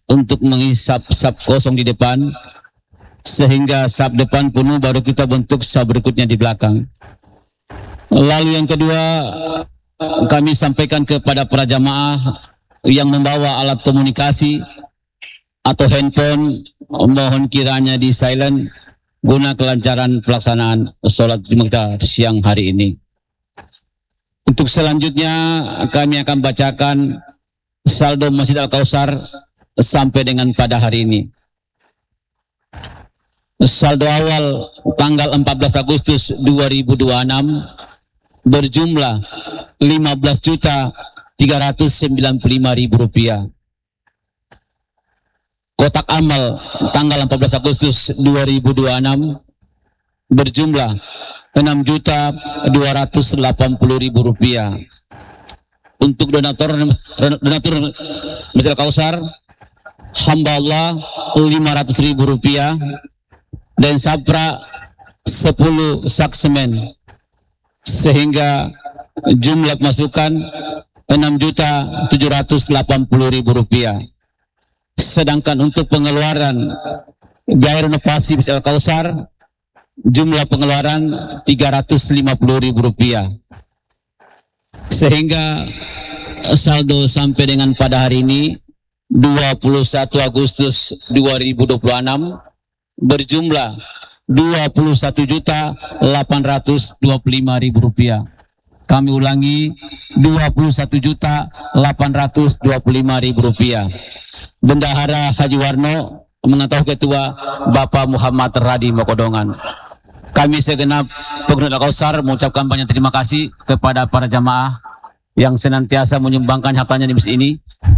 untuk mengisi sub kosong di depan, sehingga sub depan penuh baru kita bentuk sub berikutnya di belakang. Lalu yang kedua, kami sampaikan kepada para jamaah yang membawa alat komunikasi atau handphone, mohon kiranya di silent guna kelancaran pelaksanaan sholat Jumat kita siang hari ini. Untuk selanjutnya kami akan bacakan saldo Masjid Al-Kautsar sampai dengan pada hari ini. Saldo awal tanggal 14 Agustus 2026 berjumlah Rp15.395.000. Kotak amal tanggal 14 Agustus 2026 berjumlah Rp6.280.000. Untuk donatur Masjid Al-Kautsar, hamba Allah Rp500.000 dan Sapra 10 sak semen, sehingga jumlah masukan Rp6.780.000. Sedangkan untuk pengeluaran biaya renovasi Masjid Al-Kautsar, jumlah pengeluaran Rp350.000, sehingga saldo sampai dengan pada hari ini 21 Agustus 2026 berjumlah Rp21.825.000. Kami ulangi, Rp21.825.000. Bendahara Haji Warno mengetahui Ketua Bapak Muhammad Radi Mokodongan. Kami segenap pengurus Al-Kautsar mengucapkan banyak terima kasih kepada para jamaah yang senantiasa menyumbangkan hartanya di masjid ini.